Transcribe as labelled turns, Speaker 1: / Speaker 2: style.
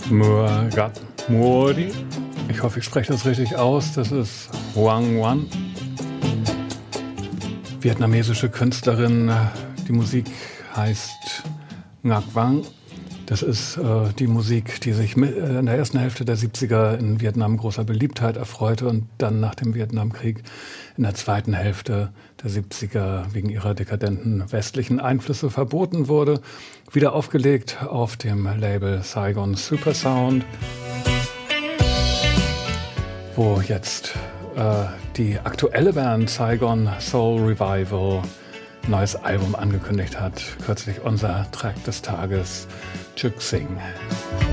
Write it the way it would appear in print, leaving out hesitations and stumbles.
Speaker 1: Murat Mori. Ich hoffe, ich spreche das richtig aus. Das ist Wang Wan. Vietnamesische Künstlerin. Die Musik heißt Ngat Vang. Das ist die Musik, die sich in der ersten Hälfte der 70er in Vietnam großer Beliebtheit erfreute und dann nach dem Vietnamkrieg in der zweiten Hälfte der 70er wegen ihrer dekadenten westlichen Einflüsse verboten wurde. Wieder aufgelegt auf dem Label Saigon Supersound, wo jetzt die aktuelle Band Saigon Soul Revival ein neues Album angekündigt hat. Kürzlich unser Track des Tages, Chuk Sing.